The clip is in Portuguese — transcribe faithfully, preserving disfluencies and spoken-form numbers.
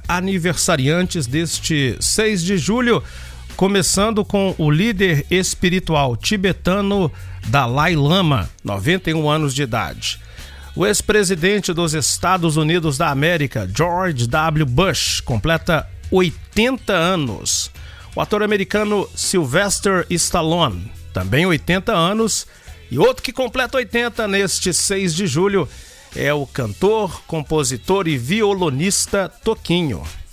aniversariantes deste seis de julho, começando com o líder espiritual tibetano Dalai Lama, noventa e um anos de idade. O ex-presidente dos Estados Unidos da América, George W. Bush, completa oitenta anos. O ator americano Sylvester Stallone, também oitenta anos. E outro que completa oitenta neste seis de julho é o cantor, compositor e violonista Toquinho.